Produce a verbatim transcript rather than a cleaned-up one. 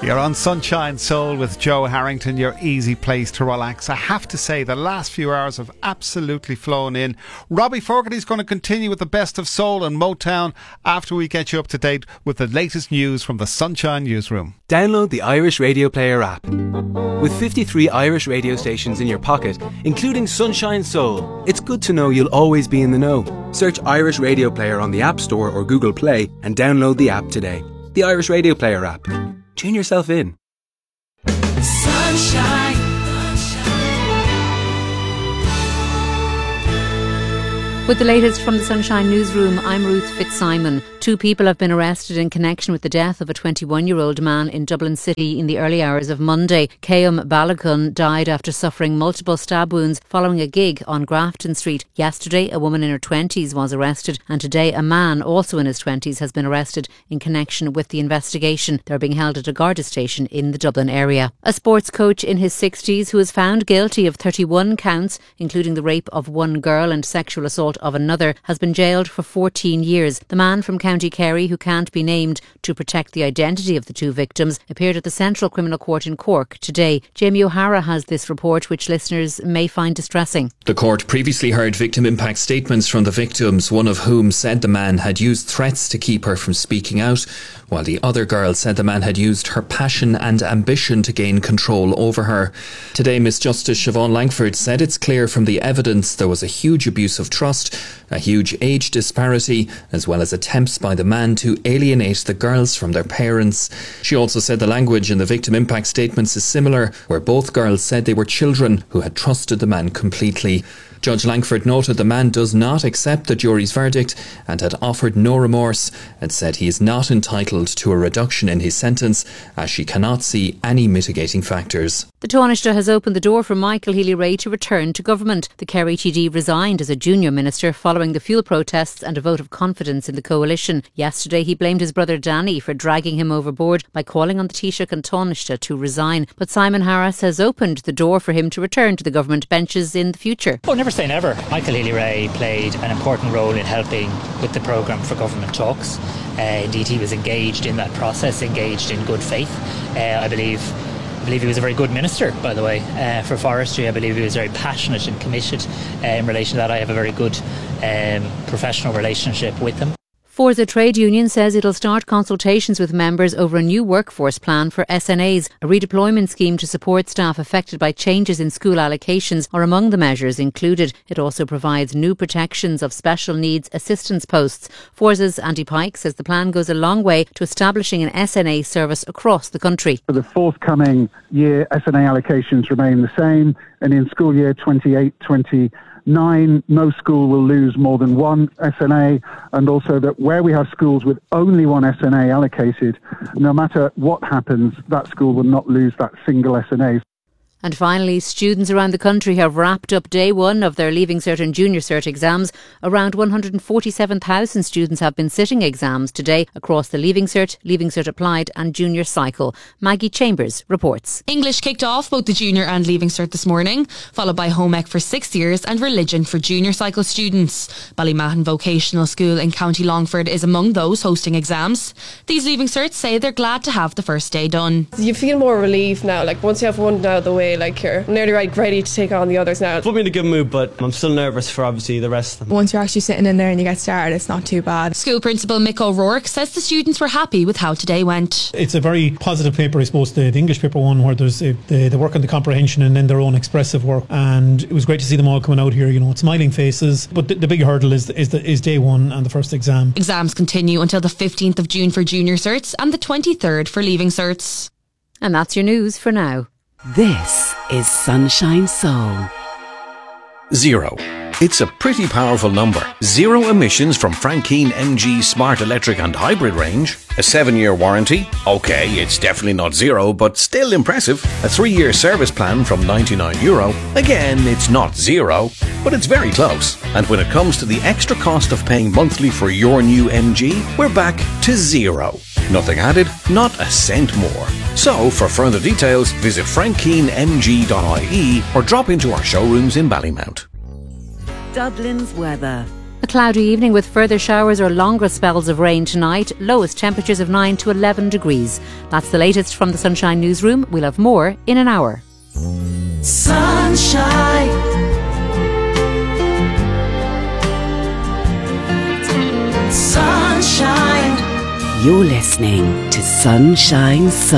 You're on Sunshine Soul with Joe Harrington, your easy place to relax. I have to say, the last few hours have absolutely flown in. Robbie Fogarty's going to continue with the best of soul and Motown after we get you up to date with the latest news from the Sunshine Newsroom. Download the Irish Radio Player app. With fifty-three Irish radio stations in your pocket, including Sunshine Soul, it's good to know you'll always be in the know. Search Irish Radio Player on the App Store or Google Play and download the app today. The Irish Radio Player app. Tune yourself in. Sunshine. With the latest from the Sunshine Newsroom, I'm Ruth Fitzsimon. Two people have been arrested in connection with the death of a twenty-one-year-old man in Dublin City in the early hours of Monday. Keum Balagun died after suffering multiple stab wounds following a gig on Grafton Street. Yesterday, a woman in her twenties was arrested, and today a man, also in his twenties, has been arrested in connection with the investigation. They're being held at a Garda station in the Dublin area. A sports coach in his sixties who was found guilty of thirty-one counts, including the rape of one girl and sexual assault of another, has been jailed for fourteen years. The man from County Kerry, who can't be named to protect the identity of the two victims, appeared at the Central Criminal Court in Cork today. Jamie O'Hara has this report, which listeners may find distressing. The court previously heard victim impact statements from the victims, one of whom said the man had used threats to keep her from speaking out, while the other girl said the man had used her passion and ambition to gain control over her. Today, Miss Justice Siobhan Langford said it's clear from the evidence there was a huge abuse of trust, a huge age disparity, as well as attempts by the man to alienate the girls from their parents. She also said the language in the victim impact statements is similar, where both girls said they were children who had trusted the man completely. Judge Langford noted the man does not accept the jury's verdict and had offered no remorse, and said he is not entitled to a reduction in his sentence as she cannot see any mitigating factors. The Taoiseach has opened the door for Michael Healy-Rae to return to government. The Kerry T D resigned as a junior minister following the fuel protests and a vote of confidence in the coalition. Yesterday he blamed his brother Danny for dragging him overboard by calling on the Taoiseach and Taoiseach to resign. But Simon Harris has opened the door for him to return to the government benches in the future. Oh, never say never. Michael Healy-Rae played an important role in helping with the programme for government talks. Uh, indeed, he was engaged in that process, engaged in good faith. Uh, I believe I believe he was a very good minister, by the way, uh, for forestry. I believe he was very passionate and committed uh, in relation to that. I have a very good um, professional relationship with him. Forza Trade Union says it'll start consultations with members over a new workforce plan for S N As. A redeployment scheme to support staff affected by changes in school allocations are among the measures included. It also provides new protections of special needs assistance posts. Forza's Andy Pike says the plan goes a long way to establishing an S N A service across the country. For the forthcoming year, S N A allocations remain the same, and in school year twenty-eight twenty-nine, no school will lose more than one S N A, and also that where we have schools with only one S N A allocated, no matter what happens, that school will not lose that single S N A. And finally, students around the country have wrapped up day one of their Leaving Cert and Junior Cert exams. Around one hundred forty-seven thousand students have been sitting exams today across the Leaving Cert, Leaving Cert Applied and Junior Cycle. Maggie Chambers reports. English kicked off both the Junior and Leaving Cert this morning, followed by Home Ec for six years and Religion for Junior Cycle students. Ballymahon Vocational School in County Longford is among those hosting exams. These Leaving Certs say they're glad to have the first day done. You feel more relieved now, like once you have one out of the way, like you're nearly right, ready to take on the others now. Put me in a good mood, but I'm still nervous for obviously the rest of them. Once you're actually sitting in there and you get started, it's not too bad. School Principal Mick O'Rourke says the students were happy with how today went. It's a very positive paper, I suppose, the, the English paper one, where there's a, the, the work on the comprehension and then their own expressive work, and it was great to see them all coming out here, you know, smiling faces. But the, the big hurdle is is, the, is day one and the first exam. Exams continue until the fifteenth of June for Junior Certs and the twenty-third for Leaving Certs. And that's your news for now. This is Sunshine Soul. Zero. It's a pretty powerful number. Zero emissions from Frankine M G Smart Electric and Hybrid range. A seven-year warranty. Okay, it's definitely not zero, but still impressive. A three-year service plan from ninety-nine euro. Again, it's not zero, but it's very close. And when it comes to the extra cost of paying monthly for your new M G, we're back to zero. Nothing added, not a cent more. So, for further details, visit frankine m g dot I E or drop into our showrooms in Ballymount. Dublin's weather. A cloudy evening with further showers or longer spells of rain tonight. Lowest temperatures of nine to eleven degrees. That's the latest from the Sunshine Newsroom. We'll have more in an hour. Sunshine. Sunshine. You're listening to Sunshine Soul.